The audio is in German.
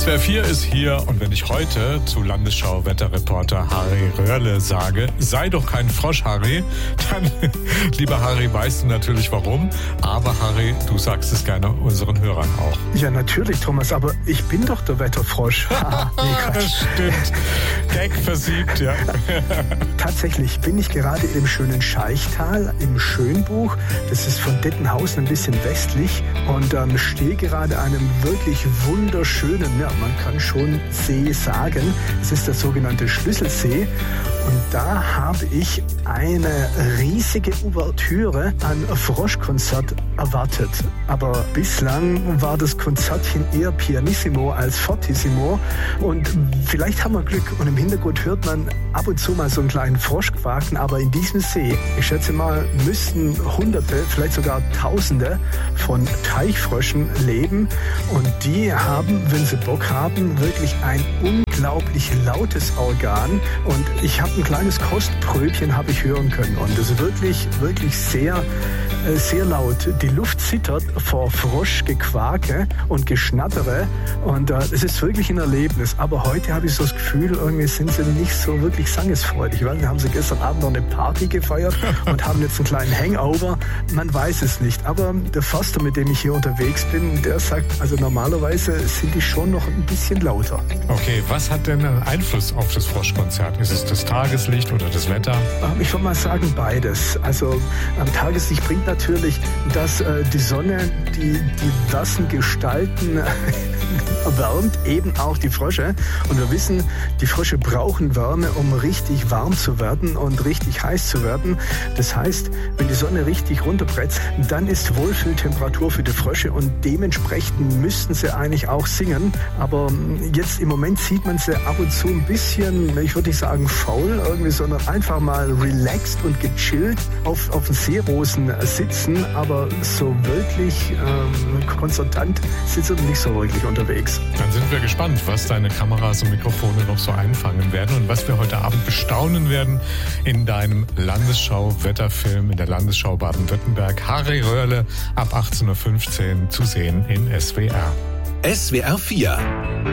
SWR 4 ist hier und wenn ich heute zu Landesschau-Wetterreporter Harry Röhrle sage, sei doch kein Frosch, Harry, dann, lieber Harry, weißt du natürlich warum. Aber Harry, du sagst es gerne unseren Hörern auch. Ja, natürlich, Thomas, aber ich bin doch der Wetterfrosch. Das stimmt. Gag versiebt, ja. Tatsächlich bin ich gerade im schönen Scheichtal, im Schönbuch. Das ist von Dettenhausen ein bisschen westlich und stehe gerade an einem wirklich wunderschönen, ja, man kann schon See sagen. Es ist der sogenannte Schlüsselsee. Und da habe ich eine riesige Ouvertüre an Froschkonzert erwartet. Aber bislang war das Konzertchen eher pianissimo als fortissimo. Und vielleicht haben wir Glück und im Hintergrund hört man ab und zu mal so einen kleinen Frosch quaken. Aber in diesem See, ich schätze mal, müssten Hunderte, vielleicht sogar Tausende von Teichfröschen leben. Und die haben, wenn sie Bock haben, wirklich ein unglaublich lautes Organ. Und ich habe ein kleines Kostbrötchen habe ich hören können. Und das ist wirklich, wirklich sehr, sehr laut. Die Luft zittert vor Froschgequake und Geschnattere. Und es ist wirklich ein Erlebnis. Aber heute habe ich so das Gefühl, irgendwie sind sie nicht so wirklich sangesfreudig. Wir haben sie gestern Abend noch eine Party gefeiert und haben jetzt einen kleinen Hangover. Man weiß es nicht. Aber der Förster, mit dem ich hier unterwegs bin, der sagt, also normalerweise sind die schon noch ein bisschen lauter. Okay, was hat denn einen Einfluss auf das Froschkonzert? Ist es das Tageslicht oder das Wetter? Ich würde mal sagen beides. Also am Tageslicht bringt natürlich, dass die Sonne die diversen Gestalten erwärmt, eben auch die Frösche. Und wir wissen, die Frösche brauchen Wärme, um richtig warm zu werden und richtig heiß zu werden. Das heißt, wenn die Sonne richtig runterbretzt, dann ist Wohlfühltemperatur für die Frösche und dementsprechend müssten sie eigentlich auch singen. Aber jetzt im Moment sieht man sie ab und zu ein bisschen, ich würde nicht sagen faul irgendwie, sondern einfach mal relaxed und gechillt auf den Seerosen sitzen. Aber so wirklich konzertant sind sie nicht so wirklich unterwegs. Dann sind wir gespannt, was deine Kameras und Mikrofone noch so einfangen werden und was wir heute Abend bestaunen werden in deinem Landesschau-Wetterfilm in der Landesschau Baden-Württemberg. Harry Röhrle ab 18.15 Uhr zu sehen in SWR. SWR 4